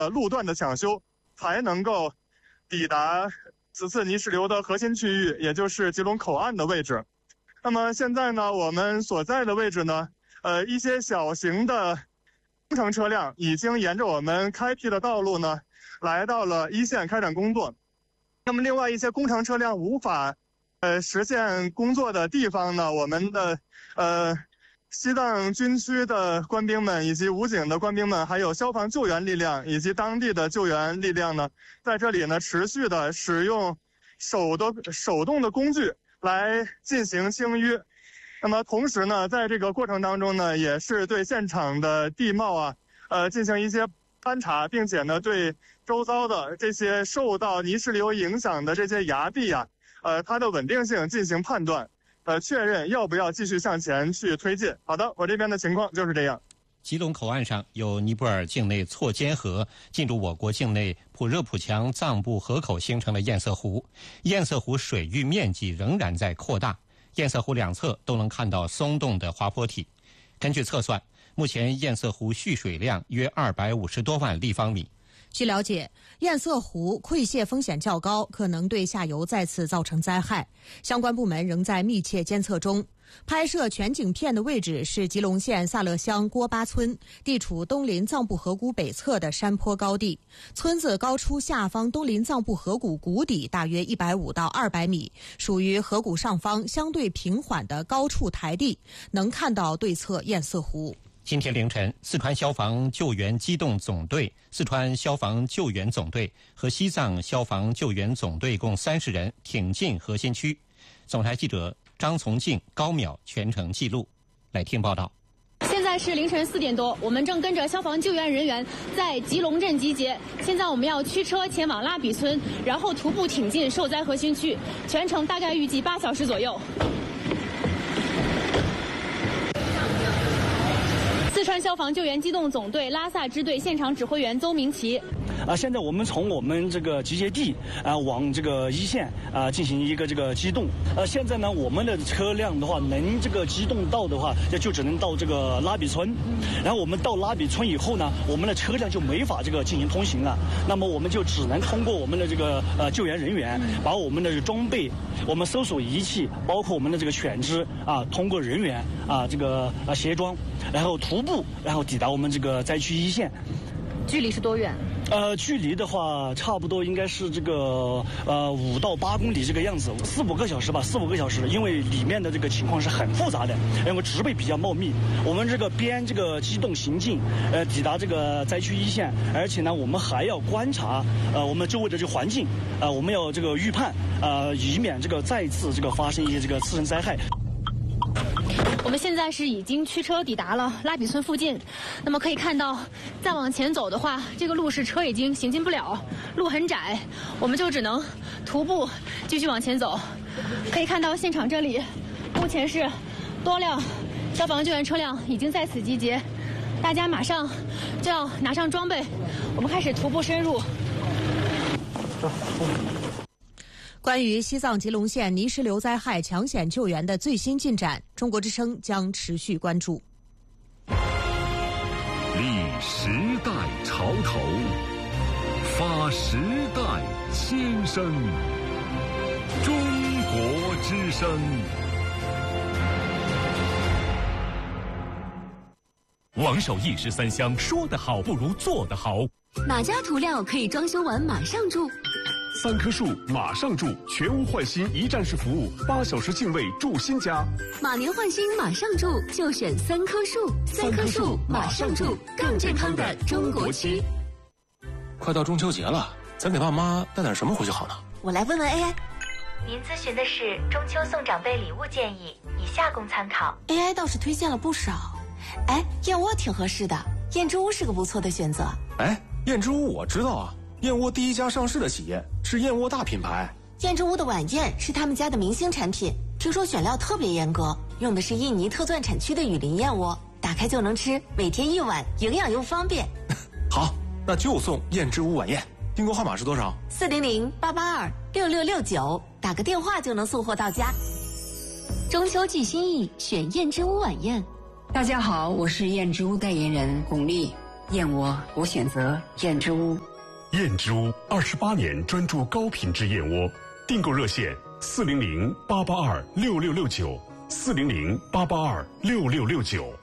路段的抢修，才能够抵达此次泥石流的核心区域，也就是吉隆口岸的位置。那么现在呢，我们所在的位置呢，一些小型的工程车辆已经沿着我们开辟的道路呢，来到了一线开展工作。那么另外一些工程车辆无法实现工作的地方呢，我们的西藏军区的官兵们以及武警的官兵们，还有消防救援力量以及当地的救援力量呢，在这里呢持续的使用手动的工具来进行清淤。那么同时呢，在这个过程当中呢，也是对现场的地貌进行一些勘察，并且呢对周遭的这些受到泥石流影响的这些崖壁它的稳定性进行判断。确认要不要继续向前去推进。好的，我这边的情况就是这样。 吉隆口岸上有尼泊尔境内错坚河进入我国境内普热普强藏布河口形成的堰塞湖，堰塞湖水域面积仍然在扩大，堰塞湖两侧都能看到松动的滑坡体。根据测算，目前堰塞湖蓄水量约250多万立方米。 据了解，堰塞湖溃泄风险较高，可能对下游再次造成灾害。相关部门仍在密切监测中。拍摄全景片的位置是吉隆县萨勒乡郭巴村，地处东临藏布河谷北侧的山坡高地。村子高出下方东临藏布河谷谷底大约150到200米，属于河谷上方相对平缓的高处台地，能看到对侧堰塞湖。 今天凌晨，四川消防救援机动总队、四川消防救援总队和西藏消防救援总队共30人挺进核心区。总台记者张从静、高淼全程记录。来听报道。 现在是凌晨4点多，我们正跟着消防救援人员在吉隆镇集结。现在我们要驱车前往拉比村，然后徒步挺进受灾核心区，全程大概预计8小时左右。四川消防救援机动总队拉萨支队现场指挥员邹明奇。 现在我们从我们这个集结地往这个一线进行一个这个机动。现在呢，我们的车辆的话，能这个机动到的话，就只能到这个拉比村。然后我们到拉比村以后呢，我们的车辆就没法这个进行通行了。那么我们就只能通过我们的这个救援人员，把我们的装备、我们搜索仪器，包括我们的这个犬只通过人员这个协装，然后徒步，然后抵达我们这个灾区一线。 距离是多远？ 距离的话，差不多应该是这个5到8公里这个样子，4-5个小时吧，4-5个小时。因为里面的这个情况是很复杂的，因为植被比较茂密。我们这个边这个机动行进，抵达这个灾区一线，而且呢，我们还要观察我们周围的这个环境，我们要这个预判，以免这个再次这个发生一些这个次生灾害。 我们现在是已经驱车抵达了拉比村附近，那么可以看到，再往前走的话，这个路是车已经行进不了，路很窄，我们就只能徒步继续往前走。可以看到现场这里，目前是多辆消防救援车辆已经在此集结，大家马上就要拿上装备，我们开始徒步深入。 关于西藏吉隆县泥石流灾害抢险救援的最新进展，中国之声将持续关注。 立时代潮头，发时代先声。中国之声。 王守义13香，说得好不如做得好。 哪家涂料可以装修完马上住 ？3棵树马上住，全屋换新一站式服务，8小时净位住新家。 马年换新马上住，就选3棵树。3棵树马上住，更健康的中国区。 快到中秋节了，咱给爸妈带点什么回去好呢？ 我来问问 AI。 您咨询的是中秋送长辈礼物建议，以下供参考。 AI 倒是推荐了不少。燕窝挺合适的，燕之屋是个不错的选择。 燕之屋我知道啊，燕窝第1家上市的企业，是燕窝大品牌。 燕之屋的晚宴是他们家的明星产品，听说选料特别严格，用的是印尼特钻产区的雨林燕窝，打开就能吃，每天1碗，营养又方便。 好，那就送燕之屋晚宴。订购号码是多少 ？400-882-6669，打个电话就能送货到家。 中秋寄心意，选燕之屋晚宴。 大家好，我是燕之屋代言人巩俐。 燕窝，我选择燕之屋。 燕之屋28年专注高品质燕窝，订购热线400-882-6669，400-882-6669。